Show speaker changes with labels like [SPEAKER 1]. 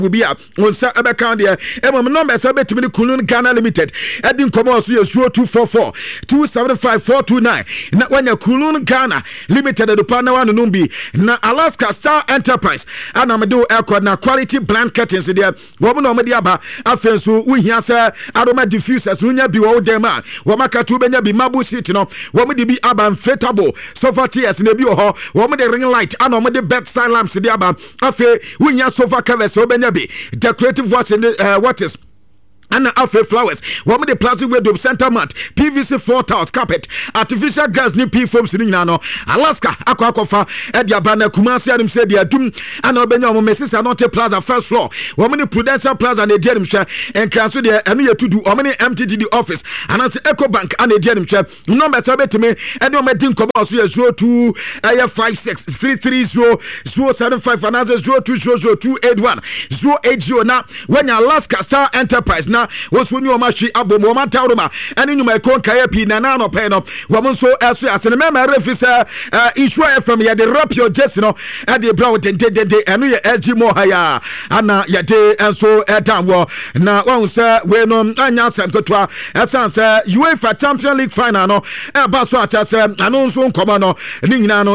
[SPEAKER 1] will be up on Sa Abakan there. Emma number Sabet to Kulun Ghana Limited. Edin Commerce 0244 275 429. Not when you Kulun Ghana Limited the Panawan Numbi. Na Alaska Star Enterprise. And Amado Aircraft na quality bland curtains there. Woman on Mediaba. Afensu we hear sir aroma diffusers. Nunya be all them. Wamaka tu benya be mabu city no. Wamadi be aban fetable. Sofa tears nebi ho. Wamade ring light. And wamade bedside lamps there. Afe we hear sofa covers. Wabenya be decorative watch in what is. And Alfred Flowers, one with the plastic wardrobe center mat, PVC floor tiles, carpet, artificial grass, new P foams in Alaska, Aquacofa, Edia Banner, Kumasi, Adam said, they are doomed, and Albania, Messis, and not a plaza first floor, one many Prudential Plaza and a Jerim share, and cancel there, and we to do, or many MTD office, and as Echo Bank and a Jerim share, number to me, and no meeting come out 02 56 330 075 and others 0200 281 080 now, when Alaska Star Enterprise now. Was when you mashi abo moment tauruma and in my con kayapi na no peno woman so as a member refisa issue from ya the rap your just no at the brow and we LG more higher ana ya de and so down war na one sir we no anya san kotwa esan sir UEFA Champions League final no e ba so ata sir anonso nkoma no ni nyina no